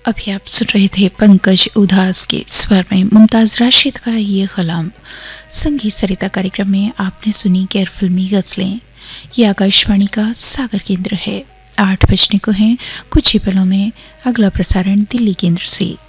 अभी आप सुन रहे थे पंकज उधास के स्वर में मुमताज राशिद का ये कलाम। संगीत सरिता कार्यक्रम में आपने सुनी गैर फिल्मी गजलें। ये आकाशवाणी का सागर केंद्र है। 8 बजने को हैं कुछ ही पलों में अगला प्रसारण दिल्ली केंद्र से।